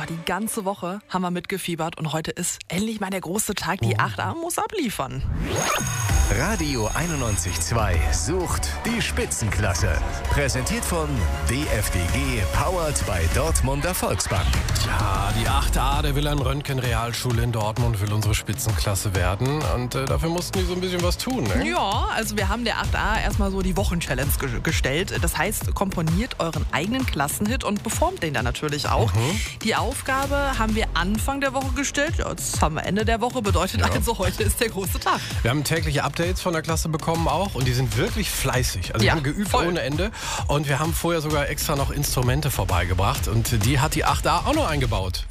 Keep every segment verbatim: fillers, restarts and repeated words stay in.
Boah, die ganze Woche haben wir mitgefiebert und heute ist endlich mal der große Tag. Die acht a muss abliefern. Radio einundneunzig Komma zwei sucht die Spitzenklasse. Präsentiert von D F D G, powered by Dortmunder Volksbank. Ja, die acht a der Wilhelm-Röntgen-Realschule in Dortmund will unsere Spitzenklasse werden. Und äh, dafür mussten die so ein bisschen was tun, ne? Ja, also wir haben der acht a erstmal so die Wochenchallenge ge- gestellt. Das heißt, komponiert euren eigenen Klassenhit und performt den dann natürlich auch. Mhm. Die Aufgabe haben wir Anfang der Woche gestellt. Jetzt haben wir Ende der Woche, bedeutet Ja. also, heute ist der große Tag. Wir haben tägliche Updates von der Klasse bekommen auch und die sind wirklich fleißig. Also Ja, die haben geübt voll. ohne Ende und wir haben vorher sogar extra noch Instrumente vorbeigebracht und die hat die acht a auch noch eingebaut.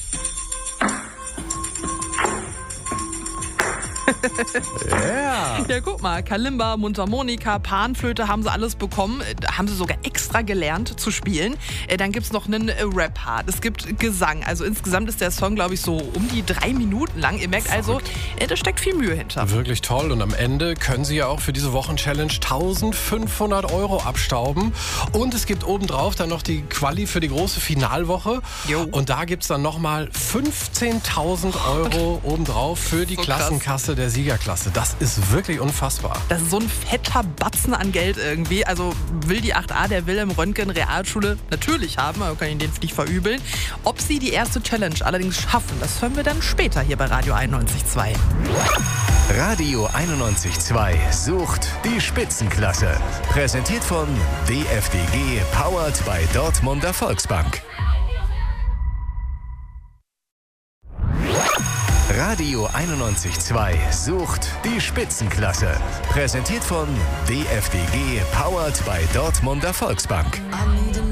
Ja. Ja, guck mal, Kalimba, Mundharmonika, Panflöte haben sie alles bekommen. Da haben sie sogar extra gelernt zu spielen. Äh, Dann gibt's noch einen äh, Rap-Part. Es gibt Gesang. Also insgesamt ist der Song, glaube ich, so um die drei Minuten lang. Ihr merkt also, äh, da steckt viel Mühe hinter. Wirklich toll und am Ende können Sie ja auch für diese Wochenchallenge eintausendfünfhundert Euro abstauben und es gibt obendrauf dann noch die Quali für die große Finalwoche Jo. und da gibt es dann nochmal fünfzehntausend Euro obendrauf für die So krass. Klassenkasse der Siegerklasse. Das ist wirklich unfassbar. Das ist so ein fetter Batzen an Geld irgendwie. Also will die acht a der Wilhelm-Röntgen-Realschule natürlich haben. Man kann ihnen den nicht verübeln. Ob sie die erste Challenge allerdings schaffen, das hören wir dann später hier bei Radio einundneunzig Komma zwei. Radio einundneunzig Komma zwei sucht die Spitzenklasse. Präsentiert von D F D G, powered by Dortmunder Volksbank. Radio einundneunzig Komma zwei sucht die Spitzenklasse. Präsentiert von D F D G, powered by Dortmunder Volksbank. I need a